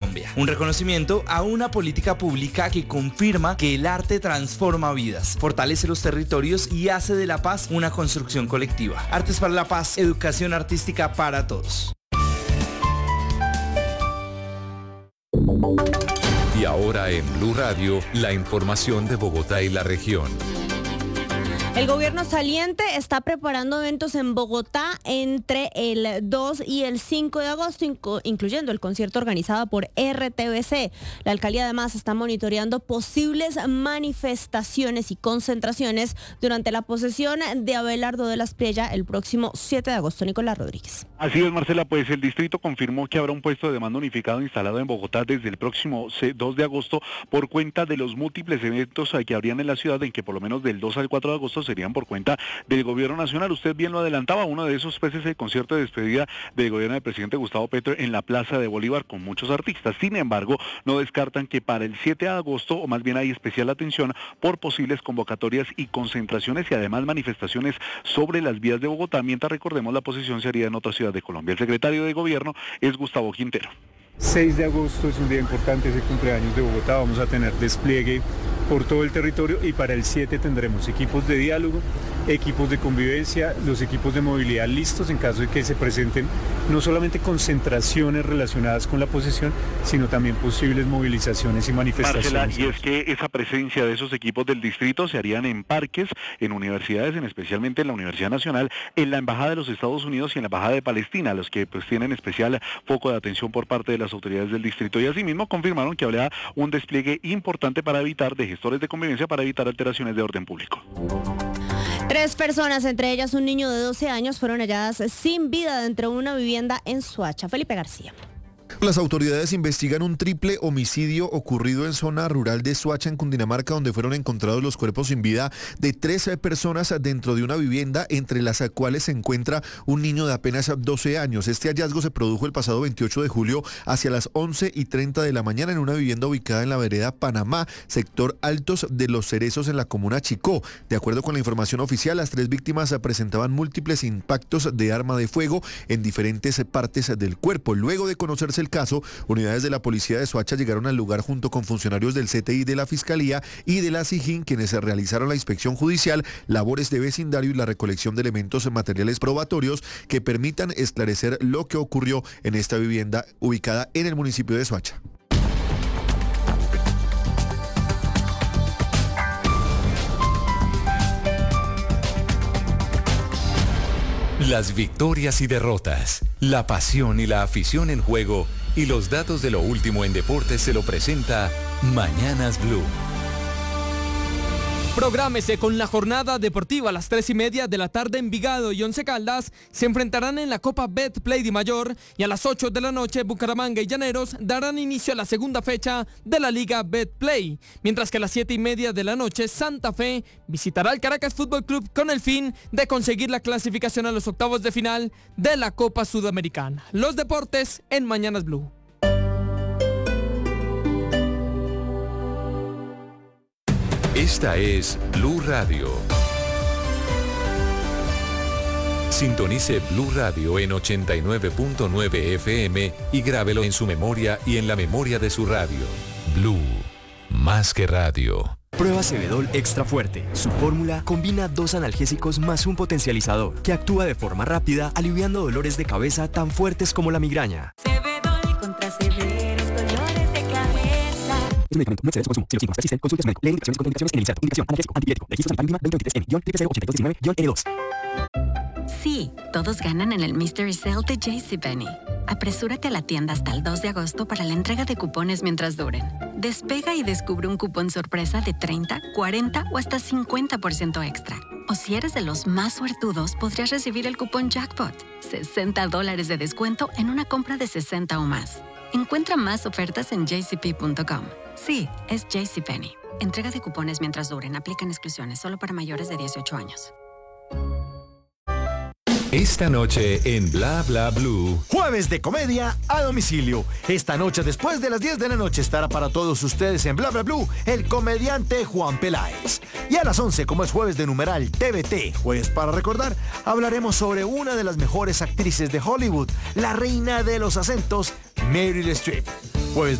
Colombia. Un reconocimiento a una política pública que confirma que el arte transforma vidas, fortalece los territorios y hace de la paz una construcción colectiva. Artes para la Paz, educación artística para todos. Y ahora en Blue Radio, la información de Bogotá y la región. El gobierno saliente está preparando eventos en Bogotá entre el 2 y el 5 de agosto, incluyendo el concierto organizado por RTBC. La alcaldía además está monitoreando posibles manifestaciones y concentraciones durante la posesión de Abelardo de las Priella el próximo 7 de agosto. Nicolás Rodríguez. Así es, Marcela, pues el distrito confirmó que habrá un puesto de demanda unificado instalado en Bogotá desde el próximo 2 de agosto por cuenta de los múltiples eventos que habrían en la ciudad, en que por lo menos del 2 al 4 de agosto serían por cuenta del gobierno nacional. Usted bien lo adelantaba, uno de esos pues es el concierto de despedida del gobierno del presidente Gustavo Petro en la Plaza de Bolívar con muchos artistas. Sin embargo, no descartan que para el 7 de agosto, o más bien hay especial atención por posibles convocatorias y concentraciones y además manifestaciones sobre las vías de Bogotá, mientras recordemos la posesión sería en otra ciudad de Colombia. El secretario de Gobierno es Gustavo Quintero. 6 de agosto es un día importante, es el cumpleaños de Bogotá, vamos a tener despliegue por todo el territorio y para el 7 tendremos equipos de diálogo, equipos de convivencia, los equipos de movilidad listos en caso de que se presenten no solamente concentraciones relacionadas con la posesión, sino también posibles movilizaciones y manifestaciones. Marcela, y es que esa presencia de esos equipos del distrito se harían en parques, en universidades, especialmente en la Universidad Nacional, en la Embajada de los Estados Unidos y en la Embajada de Palestina, los que pues tienen especial foco de atención por parte de las autoridades del distrito, y asimismo confirmaron que habrá un despliegue importante para evitar de gestores de convivencia para evitar alteraciones de orden público. 3 personas, entre ellas un niño de 12 años, fueron halladas sin vida dentro de una vivienda en Soacha. Felipe García. Las autoridades investigan un triple homicidio ocurrido en zona rural de Soacha, en Cundinamarca, donde fueron encontrados los cuerpos sin vida de 3 personas dentro de una vivienda, entre las cuales se encuentra un niño de apenas 12 años. Este hallazgo se produjo el pasado 28 de julio hacia las 11:30 de la mañana en una vivienda ubicada en la vereda Panamá, sector Altos de los Cerezos, en la comuna Chicó. De acuerdo con la información oficial, las 3 víctimas presentaban múltiples impactos de arma de fuego en diferentes partes del cuerpo. Luego de conocerse el caso, unidades de la policía de Soacha llegaron al lugar junto con funcionarios del CTI, de la Fiscalía y de la SIJIN, quienes realizaron la inspección judicial, labores de vecindario y la recolección de elementos materiales probatorios que permitan esclarecer lo que ocurrió en esta vivienda ubicada en el municipio de Soacha. Las victorias y derrotas, la pasión y la afición en juego y los datos de lo último en deportes se lo presenta Mañanas Blue. Prográmese con la jornada deportiva a las 3:30 de la tarde. Envigado y Once Caldas se enfrentarán en la Copa Betplay de Mayor, y a las 8 de la noche Bucaramanga y Llaneros darán inicio a la segunda fecha de la Liga Betplay, mientras que a las 7:30 de la noche Santa Fe visitará al Caracas Fútbol Club con el fin de conseguir la clasificación a los octavos de final de la Copa Sudamericana. Los deportes en Mañanas Blue. Esta es Blue Radio. Sintonice Blue Radio en 89.9 FM y grábelo en su memoria y en la memoria de su radio. Blue, más que radio. Prueba Cebedol Extra Fuerte. Su fórmula combina 2 analgésicos más un potencializador que actúa de forma rápida, aliviando dolores de cabeza tan fuertes como la migraña. Cebedol contra severos dolores de cabeza. Es un medicamento, no excede su consumo. Si los síntomas persisten, consulte a su médico. Lee indicaciones y contraindicaciones en el inserto. Indicación: analgésico, antibiótico. Registro sanitario 2023N-PPC8219-N2. Sí, todos ganan en el Mystery Sale de JCPenney. Apresúrate a la tienda hasta el 2 de agosto para la entrega de cupones mientras duren. Despega y descubre un cupón sorpresa de 30, 40 o hasta 50% extra. O si eres de los más suertudos, podrías recibir el cupón Jackpot. $60 de descuento en una compra de 60 o más. Encuentra más ofertas en jcp.com. Sí, es JCPenney. Entrega de cupones mientras duren. Aplican exclusiones solo para mayores de 18 años. Esta noche en Bla Bla Blue. Jueves de comedia a domicilio. Esta noche después de las 10 de la noche estará para todos ustedes en Bla Bla Blue el comediante Juan Peláez. Y a las 11, como es jueves de numeral TVT, jueves para recordar, hablaremos sobre una de las mejores actrices de Hollywood, la reina de los acentos, Meryl Streep.